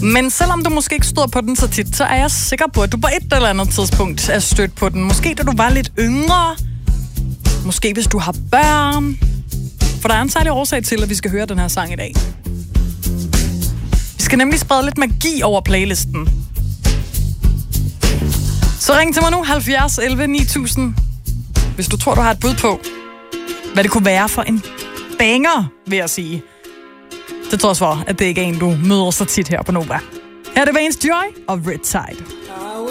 Men selvom du måske ikke støder på den så tit, så er jeg sikker på, at du på et eller andet tidspunkt er stødt på den. Måske da du var lidt yngre. Måske hvis du har børn. For der er en særlig årsag til, at vi skal høre den her sang i dag. Vi skal nemlig sprede lidt magi over playlisten. Så ring til mig nu, 70 11 9000, hvis du tror, du har et bud på, hvad det kunne være for en banger, vil jeg sige. Det trods for, at det ikke er en, du møder så tit her på Nova. Her er det Vance Joy og Red Tide.